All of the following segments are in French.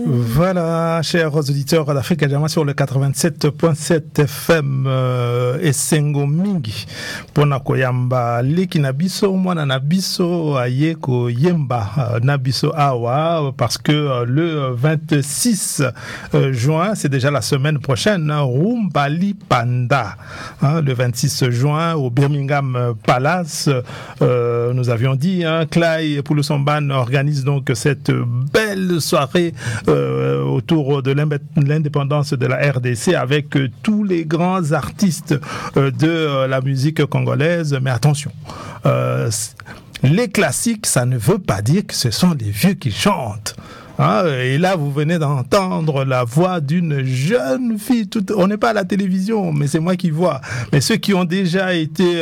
Voilà, chers auditeurs d'Afrique Adjama sur le 87.7 FM Esengo mingi pona koyamba leki na biso mwana na biso ayeko yemba na biso awa parce que le 26 juin, c'est déjà la semaine prochaine, Rumbali Panda, le 26 juin au Birmingham Palace. Nous avions dit, Clay Pouloussamban organise donc cette belle soirée autour de l'indépendance de la RDC avec tous les grands artistes de la musique congolaise. Mais attention, les classiques, ça ne veut pas dire que ce sont les vieux qui chantent. Et là, vous venez d'entendre la voix d'une jeune fille. On n'est pas à la télévision, mais c'est moi qui vois. Mais ceux qui ont déjà été,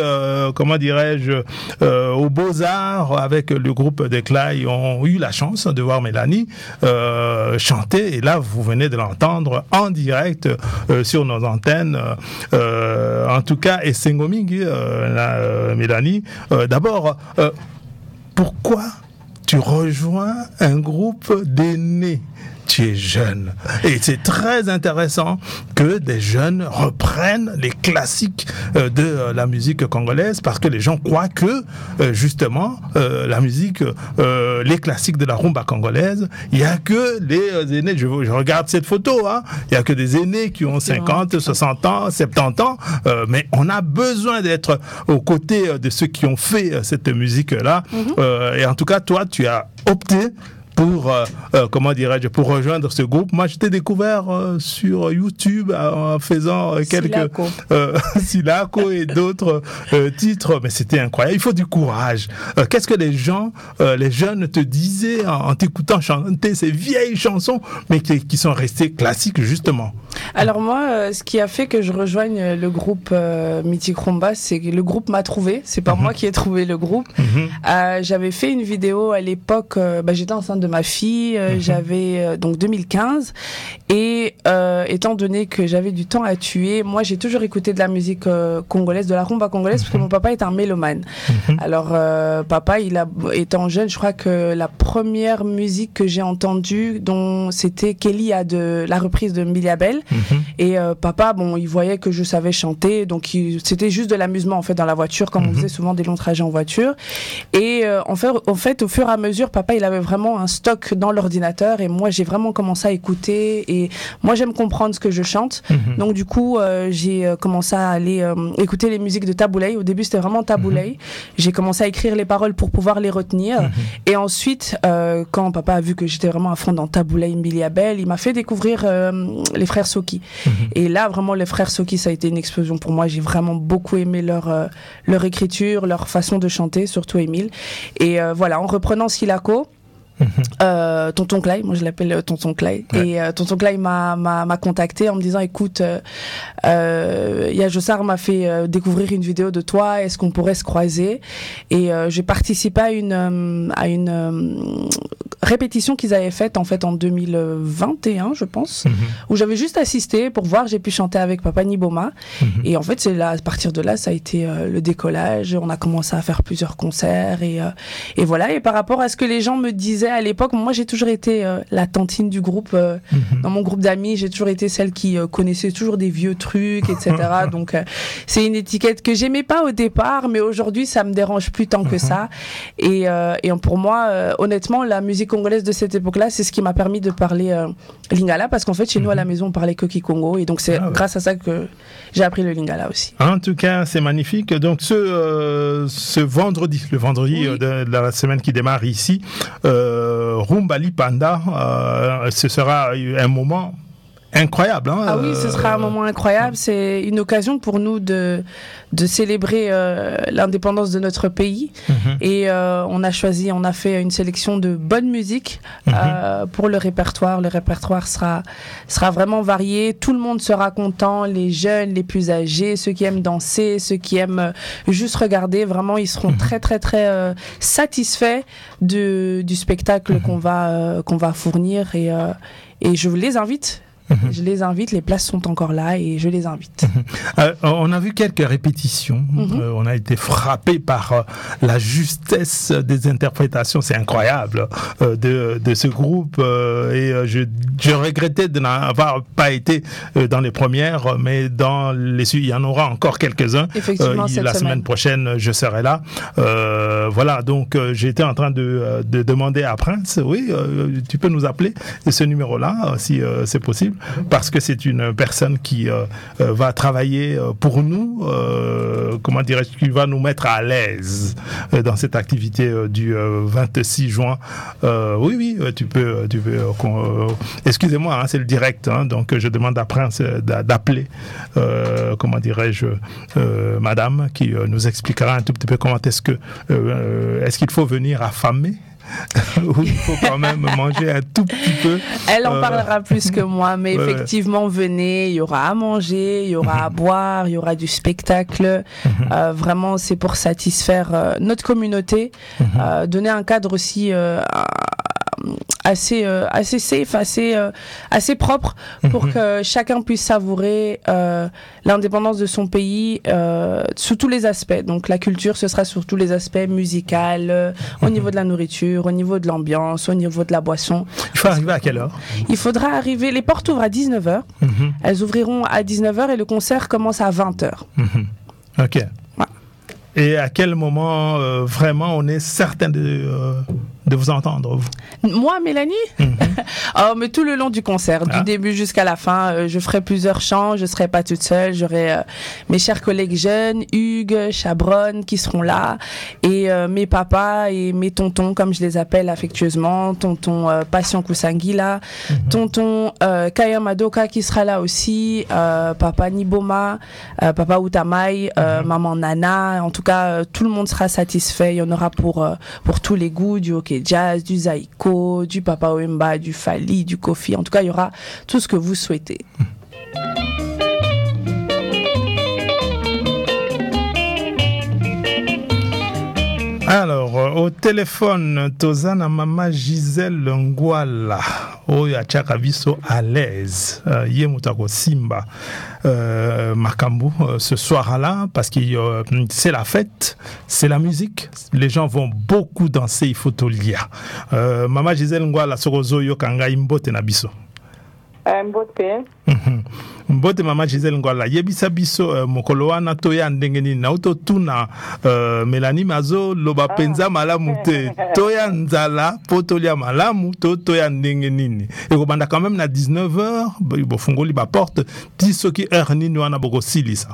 aux Beaux-Arts avec le groupe de Clay ont eu la chance de voir Mélanie chanter. Et là, vous venez de l'entendre en direct sur nos antennes. En tout cas, et Sengomingi, Mélanie. D'abord, pourquoi tu rejoins un groupe d'aînés? Tu es jeune. Et c'est très intéressant que des jeunes reprennent les classiques de la musique congolaise parce que les gens croient que, justement, la musique, les classiques de la rumba congolaise, il n'y a que les aînés. Je regarde cette photo, il n'y a que des aînés qui ont 50, 60 ans, 70 ans, mais on a besoin d'être aux côtés de ceux qui ont fait cette musique-là. Et en tout cas, toi, tu as opté pour, pour rejoindre ce groupe. Moi, je t'ai découvert sur YouTube en faisant quelques Silako et d'autres titres, mais c'était incroyable. Il faut du courage. Qu'est-ce que les jeunes te disaient en t'écoutant chanter ces vieilles chansons, mais qui sont restées classiques, justement? Alors moi, ce qui a fait que je rejoigne le groupe Mythique Rumba, c'est que le groupe m'a trouvé. C'est pas moi qui ai trouvé le groupe. J'avais fait une vidéo à l'époque, j'étais enceinte de ma fille, j'avais donc 2015, et étant donné que j'avais du temps à tuer, moi j'ai toujours écouté de la musique congolaise, de la rumba congolaise, parce que mon papa est un mélomane. Alors papa, étant jeune, je crois que la première musique que j'ai entendue, c'était Kelly de la reprise de Miliabel. Et papa, il voyait que je savais chanter, donc c'était juste de l'amusement en fait dans la voiture, comme on faisait souvent des longs trajets en voiture. Et en fait, au fur et à mesure, papa, il avait vraiment un stock dans l'ordinateur, et moi j'ai vraiment commencé à écouter, et moi j'aime comprendre ce que je chante. Donc du coup, j'ai commencé à aller écouter les musiques de Taboulay. Au début, c'était vraiment Taboulay. J'ai commencé à écrire les paroles pour pouvoir les retenir. Et ensuite, quand papa a vu que j'étais vraiment à fond dans Taboulay, Miliabel, il m'a fait découvrir les frères Soki. Et là, vraiment, les frères Soki, ça a été une explosion pour moi. J'ai vraiment beaucoup aimé leur écriture, leur façon de chanter, surtout Émile. Et voilà, en reprenant Silako, Tonton Clay, moi je l'appelle Tonton Clay, et Tonton Clay m'a contacté en me disant écoute, Yajossar m'a fait découvrir une vidéo de toi, est-ce qu'on pourrait se croiser? Et j'ai participé à une répétition qu'ils avaient faite en fait en 2021 je pense, où j'avais juste assisté pour voir, j'ai pu chanter avec Papa Niboma, et en fait c'est là, à partir de là ça a été le décollage, on a commencé à faire plusieurs concerts, et voilà. Et par rapport à ce que les gens me disaient à l'époque, moi j'ai toujours été la tantine du groupe, dans mon groupe d'amis j'ai toujours été celle qui connaissait toujours des vieux trucs, etc. Donc c'est une étiquette que j'aimais pas au départ, mais aujourd'hui ça me dérange plus tant que ça, et pour moi honnêtement la musique congolaise de cette époque-là, c'est ce qui m'a permis de parler lingala, parce qu'en fait chez nous à la maison on parlait Koki Congo, et donc c'est grâce à ça que j'ai appris le lingala aussi. En tout cas c'est magnifique. Donc ce vendredi, le vendredi de la semaine qui démarre ici, Rumbali Panda, ce sera un moment incroyable. Ah oui, ce sera un moment incroyable. C'est une occasion pour nous de célébrer l'indépendance de notre pays. Et on a fait une sélection de bonne musique pour le répertoire. Le répertoire sera vraiment varié. Tout le monde sera content, les jeunes, les plus âgés, ceux qui aiment danser, ceux qui aiment juste regarder. Vraiment, ils seront très très très satisfaits du spectacle qu'on va fournir. Et je les invite Je les invite, les places sont encore là et je les invite. On a vu quelques répétitions. On a été frappé par la justesse des interprétations. C'est incroyable de ce groupe. Et je regrettais de n'avoir pas été dans les premières, mais il y en aura encore quelques-uns. Effectivement, la semaine prochaine, je serai là. Voilà, donc j'étais en train de demander à Prince, oui, tu peux nous appeler ce numéro-là, si c'est possible, parce que c'est une personne qui va travailler pour nous, comment dirais-je, qui va nous mettre à l'aise dans cette activité du 26 juin. Oui, tu peux excusez-moi, c'est le direct, donc je demande à Prince d'appeler, comment dirais-je, madame, qui nous expliquera un tout petit peu comment est-ce qu'il faut venir affamé ou il faut quand même manger un tout petit peu. Elle en parlera plus que moi, mais effectivement, venez, il y aura à manger, il y aura à boire, il y aura du spectacle. Vraiment, c'est pour satisfaire notre communauté, donner un cadre aussi assez safe, assez propre pour que chacun puisse savourer l'indépendance de son pays sous tous les aspects. Donc la culture, ce sera sur tous les aspects, musical, au niveau de la nourriture, au niveau de l'ambiance, au niveau de la boisson. Il faut arriver à quelle heure? Il faudra arriver, les portes ouvrent à 19h. Elles ouvriront à 19h et le concert commence à 20h. Ok. Ouais. Et à quel moment vraiment on est certain de vous entendre, vous? Moi, Mélanie? Oh, mais tout le long du concert, du début jusqu'à la fin, je ferai plusieurs chants, je ne serai pas toute seule, j'aurai mes chers collègues jeunes, Hugues, Chabronne, qui seront là, et mes papas et mes tontons, comme je les appelle affectueusement, tonton Passion Kousangila, tonton Kaya Madoka qui sera là aussi, papa Niboma, papa Outamai, maman Nana, en tout cas, tout le monde sera satisfait, il y en aura pour tous les goûts, du hockey jazz, du zaïko, du Papa Wemba, du Fali, du Kofi. En tout cas, il y aura tout ce que vous souhaitez. Alors, au téléphone, Tozana Mama Gisèle Ngwala, oyo achaka biso à l'aise, ye mutako Simba, Makambu, ce soir-là, parce que c'est la fête, c'est la musique, les gens vont beaucoup danser, il faut tolia. Mama Gisèle Ngwala, sorozo yo kanga imbote na biso. Mbote. Mbote Mama Gisèle Ngwala yebisa biso mokolo wana toya ndenge nini na uto tuna Mélanie Mazo loba penza malamu te toya nzala potolia malamu toya ndenge nini ekobanda quand même na 19h bofungoli ba porte ti soki heure nini wana bokosilisa.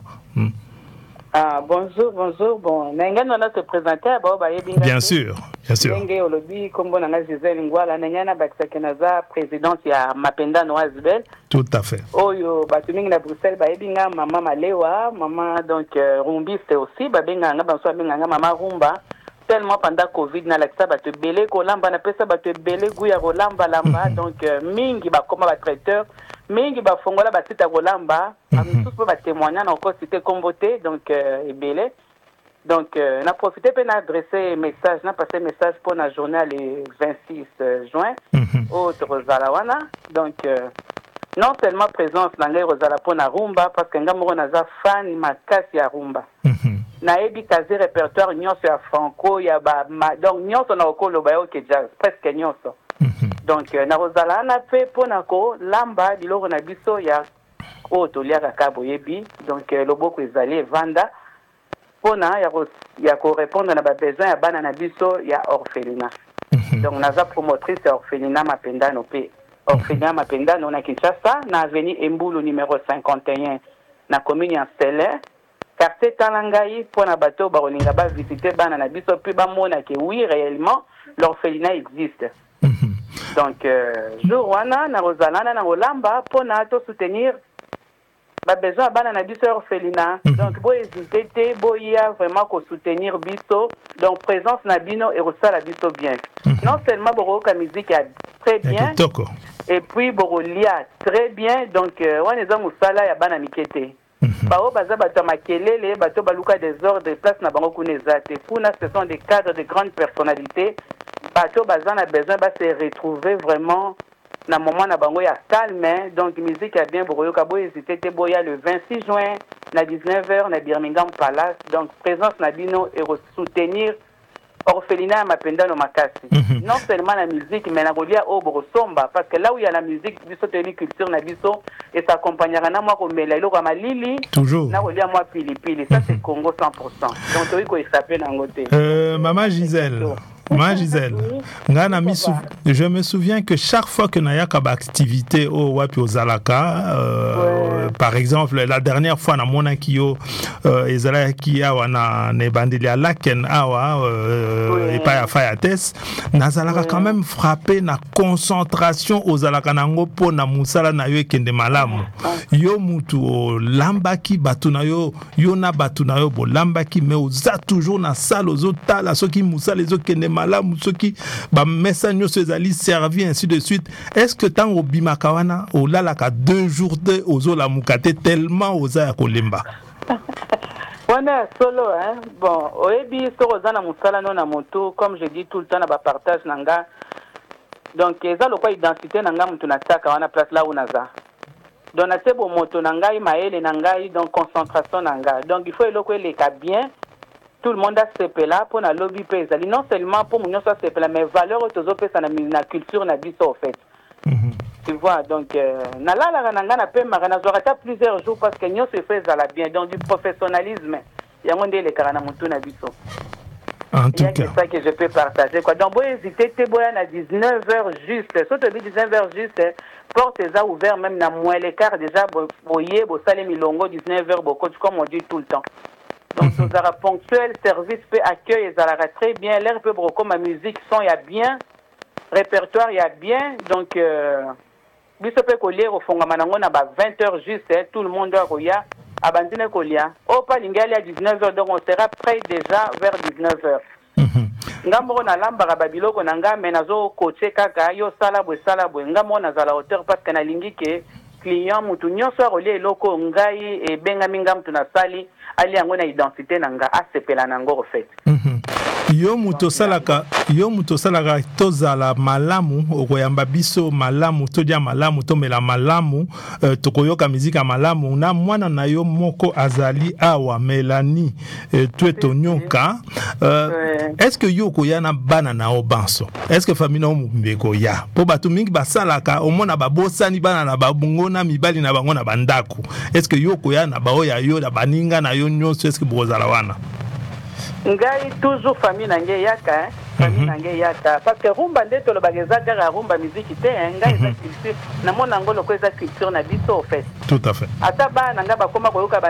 Bonjour. Bon, Nengana na te présenter Bien sûr. Nenge olobi kombo na Gisèle Ngwala Nengana baksakenaza présidente ya Mapenda Noazbel. Tout à fait. Oyo batumingi na Bruxelles bayebinga maman Malewa, maman donc rumbiste aussi babenga nga banso babenga nga maman Rumba. Tellement pendant Covid na laksa batu belé kolamba na pesa batu belé guya kolamba lamba donc mingi bakoma ba traiteur mingi bafongola batita kolamba tous po ba témoigner na encore cité comboté donc ebelé donc na profité pe na adresser message na passer message pour la journée le 26 juin au Rosalawana donc non seulement présence ngai Rosala pour na rumba parce que ngamoro naza fan makasi ya rumba naebi kazi répertoire nyonso ya franco ya donc nyonso na okolo bayo ke jazz presque nyonso donc na Rosala na fait pona ko lamba biloko na biso ya o toliaka kabo yebi donc loboko ezali vanda pona ya ko répondre na ba besoin ya bana na biso ya orphelinat donc naza promotrice ya orphelinat Mapendano pe orphelinat Mapendano na Kinshasa na avenue Embulu numéro 51 na commune ya Stelle quartier Talangai pour na bateau barolinga ba visiter bana na biso puis ba mona que oui réellement l'orphelinat existe. Donc jour wana na Rosalana na Olamba pour na to soutenir ba besoin bana na biso orphelinat. Donc bo hésiter boya vraiment ko soutenir biso donc présence na bino et rosala biso bien. Non seulement boro ka musique a très bien et puis boro lia très bien donc wana za musala ya bana mikete. Bao baza bato makelele bato baluka des ordres place na bango kunezate kuna ce sont des cadres de grandes personnalités bato baza na besoin ba se retrouver vraiment na moment na bango ya calme, donc musique a bien boyoka boy hésité boya le 26 juin na 19h na Birmingham Palace, donc présence na bino et soutenir orphelinat ya mapenda no makasi. Non seulement la musique mais na kolia o borosomba, parce que là où il y a la musique biso teni culture na biso et ça accompagnera na moi ko mela ilo kama lili toujours na kolia moi pilipili, ça c'est Congo 100%. Donc toi ko échapper na ngote. Maman Gisèle, je me souviens que chaque fois que Naya Kaba activité au Wapi au Zalaka, par exemple, la dernière fois, na mona kiyo, ezala kiya wana ne bandeli à laken awa, et pas à fayates, na Zalaka quand même frappé na concentration aux Zalaka nango po na musala na yo kende malamu. Yo mutu o lambaki batunayo, yo na batunayo bo lambaki, mais oza toujours na salle aux autres tala, ceux qui musala les autres kende malamu, ceux qui ba message se zali servi ainsi de suite. Est-ce que tant au bimakawana au lalaka 2 jours de ozo la mukate tellement oza ya kolemba? On est solo, hein. Bon, oebi soroza na musala no na moto, comme je dis tout le temps na ba partage nanga. Donc eza lokwa identité nanga mutu na taka wana place là où naza. Donc na tebo moto nanga maele nanga donc concentration nanga. Donc il faut eloko eleka bien. Tout le monde a CP là pour la lobby paysanne. Non seulement pour nous ça CP là, mais valeur autour ça na culture na biso en fait. Tu vois donc na la na pe marana zorata plusieurs jours parce que nous se fait ça la bien donc du professionnalisme. Il y a monde les carana mutu na biso. En tout cas, c'est ça que je peux partager quoi. Donc bon hésiter te boya na 19h juste. Surtout 19h juste. Porte est ouvert même na moins l'écart déjà boyer bo salé milongo 19h beaucoup comme on dit tout le temps. Donc, nous avons ponctuel, service peut accueil, ils ont très bien, l'air peut beaucoup, ma musique, son, il y a bien, répertoire, il y a bien, donc, biso peut coller au fond, on a 20h juste, tout le monde doit y à Bandine Kolia. Au Palingali à 19h, donc on sera prêt déjà vers 19h. Ngambo na lamba babilo ko nanga menazo coaché kaka yo salabwe ngamo na za la hauteur parce que na lingi ke client mutu nyonso rolé loko ngai e benga mingam tuna sali ali yango na identité nanga asepela nango en fait. Yo muto salaka tozala malamu okoyamba biso malamu todia malamu tomela malamu tokoyoka mizika malamu na mwana na yo moko azali awa Mélanie tu nyoka est-ce que yo koyana bana na obanso est-ce que famille na mbeko ya po batu mingi basalaka omona babosani bana na babungona mibali na bango na bandako est-ce que yo koyana baoya yo da baninga na yo nyonso est-ce que bozala wana? Ngai toujours famille nange yaka famille nange yaka parce que rumba ndeto lo bageza gara rumba musique te ngai za culture na mona ngolo ko za culture na biso en fait tout à fait ata ba nanga ba koma ko yoka